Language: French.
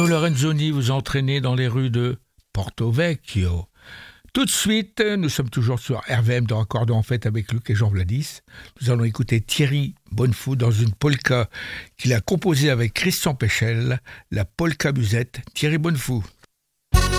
Nino Lorenzoni vous entraînez dans les rues de Porto Vecchio. Tout de suite, nous sommes toujours sur RVM de Raccordons en fait avec Luc et Jean Vladis. Nous allons écouter Thierry Bonnefou dans une polka qu'il a composée avec Christian Péchel, la polka musette Thierry Bonnefou.